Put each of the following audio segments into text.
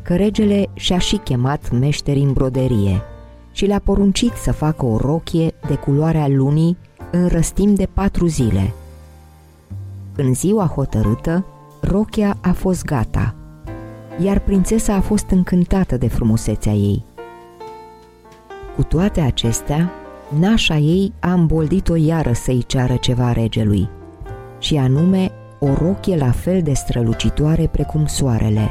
că regele și-a și chemat meșteri în broderie și le-a poruncit să facă o rochie de culoarea lunii în răstim de 4 zile. În ziua hotărâtă, rochia a fost gata, iar prințesa a fost încântată de frumusețea ei. Cu toate acestea, nașa ei a îmboldit-o iară să-i ceară ceva regelui, și anume o rochie la fel de strălucitoare precum soarele.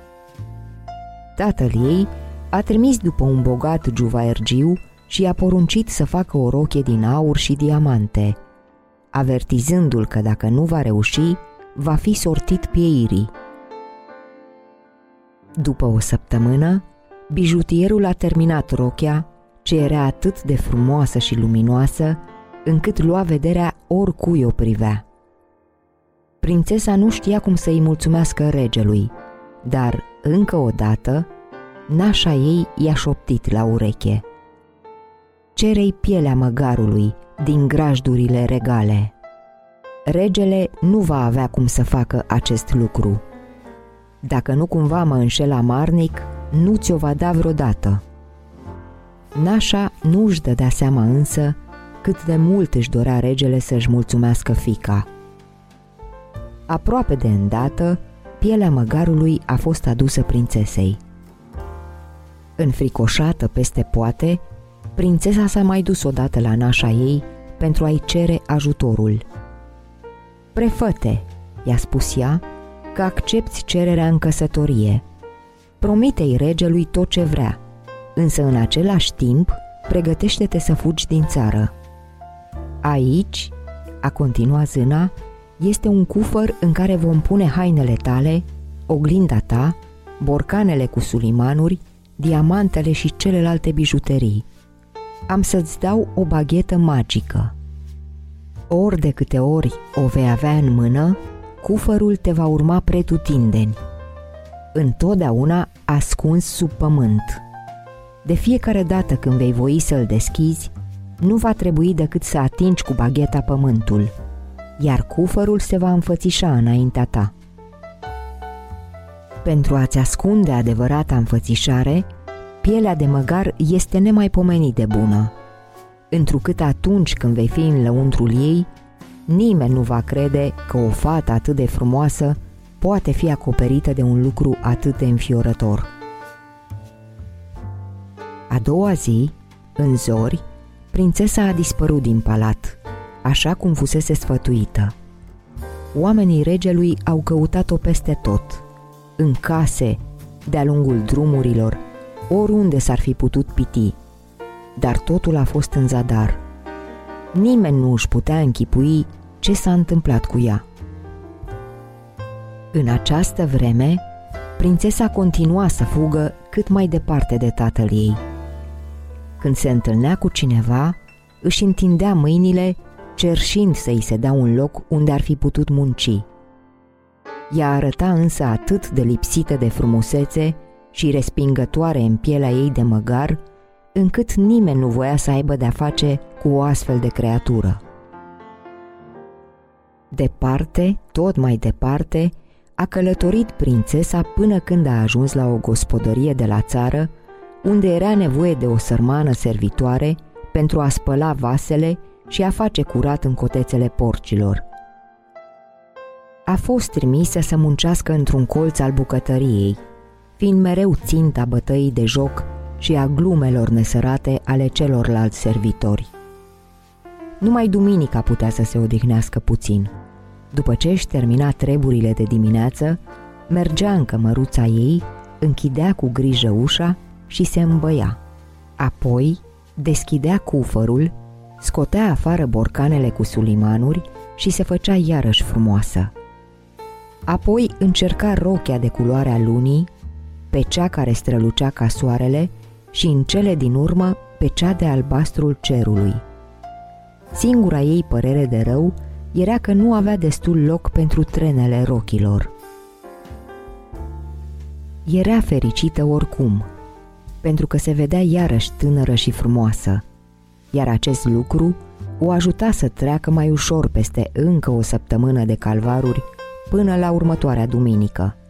Tatăl ei a trimis după un bogat juvaergiu și i-a poruncit să facă o rochie din aur și diamante, avertizându-l că dacă nu va reuși, va fi sortit pieirii. După o săptămână, bijutierul a terminat rochia, ce era atât de frumoasă și luminoasă, încât lua vederea oricui o privea. Prințesa nu știa cum să-i mulțumească regelui, dar, încă o dată, nașa ei i-a șoptit la ureche: "Cere-i pielea măgarului din grajdurile regale." Regele nu va avea cum să facă acest lucru. Dacă nu cumva mă înșel amarnic, nu ți-o va da vreodată. Nașa nu își dădea seama însă cât de mult își dorea regele să-și mulțumească fiica. Aproape de îndată, pielea măgarului a fost adusă prințesei. Înfricoșată peste poate, prințesa s-a mai dus odată la nașa ei pentru a-i cere ajutorul. "Prefăte," i-a spus ea, "că accepți cererea în căsătorie. Promite-i regelui tot ce vrea, însă în același timp pregătește-te să fugi din țară. Aici," a continuat zâna, "este un cufăr în care vom pune hainele tale, oglinda ta, borcanele cu sulimanuri, diamantele și celelalte bijuterii. Am să-ți dau o baghetă magică. Ori de câte ori o vei avea în mână, cufărul te va urma pretutindeni, întotdeauna ascuns sub pământ. De fiecare dată când vei voi să-l deschizi, nu va trebui decât să atingi cu bagheta pământul, iar cufărul se va înfățișa înaintea ta. Pentru a-ți ascunde adevărata înfățișare, pielea de măgar este nemaipomenit de bună, întrucât atunci când vei fi în lăuntrul ei, nimeni nu va crede că o fată atât de frumoasă poate fi acoperită de un lucru atât de înfiorător." A doua zi, în zori, prințesa a dispărut din palat, așa cum fusese sfătuită. Oamenii regelui au căutat-o peste tot, în case, de-a lungul drumurilor, oriunde s-ar fi putut piti, dar totul a fost în zadar. Nimeni nu își putea închipui ce s-a întâmplat cu ea. În această vreme, prințesa continua să fugă cât mai departe de tatăl ei. Când se întâlnea cu cineva, își întindea mâinile, cerșind să-i se dea un loc unde ar fi putut munci. Ea arăta însă atât de lipsită de frumusețe și respingătoare în pielea ei de măgar, încât nimeni nu voia să aibă de-a face cu o astfel de creatură. Departe, tot mai departe, a călătorit prințesa până când a ajuns la o gospodărie de la țară, unde era nevoie de o sărmană servitoare pentru a spăla vasele și a face curat în cotețele porcilor. A fost trimisă să muncească într-un colț al bucătăriei, fiind mereu ținta bătăii de joc și a glumelor nesărate ale celorlalți servitori. Numai duminica putea să se odihnească puțin. După ce își termina treburile de dimineață, mergea în cămăruța ei, închidea cu grijă ușa și se îmbăia. Apoi deschidea cufărul, scotea afară borcanele cu sulimanuri și se făcea iarăși frumoasă. Apoi încerca rochia de culoarea lunii, pe cea care strălucea ca soarele și în cele din urmă pe cea de albastrul cerului. Singura ei părere de rău era că nu avea destul loc pentru trenele rochilor. Era fericită oricum, pentru că se vedea iarăși tânără și frumoasă, iar acest lucru o ajuta să treacă mai ușor peste încă o săptămână de calvaruri până la următoarea duminică.